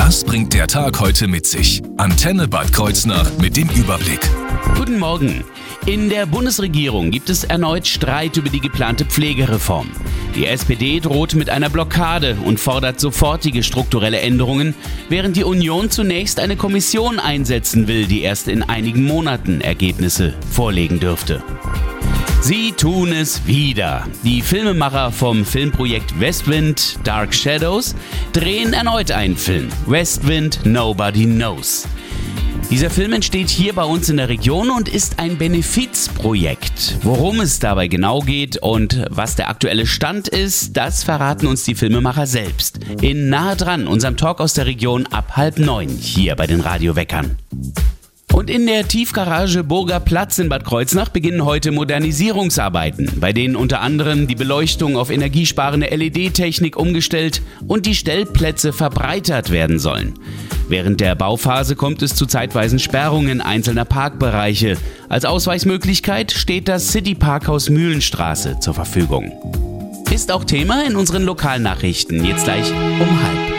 Was bringt der Tag heute mit sich? Antenne Bad Kreuznach mit dem Überblick. Guten Morgen. In der Bundesregierung gibt es erneut Streit über die geplante Pflegereform. Die SPD droht mit einer Blockade und fordert sofortige strukturelle Änderungen, während die Union zunächst eine Kommission einsetzen will, die erst in einigen Monaten Ergebnisse vorlegen dürfte. Sie tun es wieder. Die Filmemacher vom Filmprojekt Westwind Dark Shadows drehen erneut einen Film. Westwind Nobody Knows. Dieser Film entsteht hier bei uns in der Region und ist ein Benefizprojekt. Worum es dabei genau geht und was der aktuelle Stand ist, das verraten uns die Filmemacher selbst. In Nahe dran, unserem Talk aus der Region ab 8:30 hier bei den Radioweckern. Und in der Tiefgarage Burger Platz in Bad Kreuznach beginnen heute Modernisierungsarbeiten, bei denen unter anderem die Beleuchtung auf energiesparende LED-Technik umgestellt und die Stellplätze verbreitert werden sollen. Während der Bauphase kommt es zu zeitweisen Sperrungen einzelner Parkbereiche. Als Ausweichmöglichkeit steht das City-Parkhaus Mühlenstraße zur Verfügung. Ist auch Thema in unseren Lokalnachrichten, jetzt gleich um 12:30.